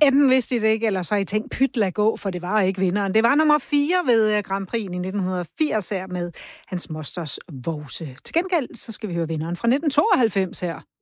Enten vidste I det ikke, eller så har I tænkt, pyt lad gå, for det var ikke vinderen. Det var nummer 4 ved Grand Prix i 1980 her med Hans Mosters Vose. Til gengæld, så skal vi høre vinderen fra 1992 her.